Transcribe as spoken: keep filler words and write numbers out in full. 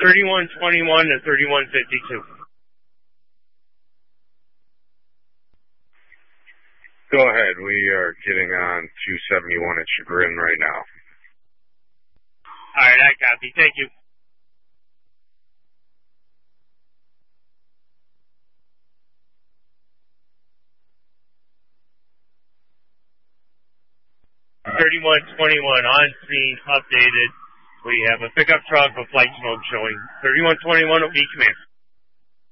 thirty-one twenty-one to thirty-one fifty-two. Go ahead. We are getting on two seventy-one at Chagrin right now. All right, I copy. Thank you. thirty-one twenty-one on scene, updated. We have a pickup truck with flight smoke showing. thirty-one twenty-one will be command.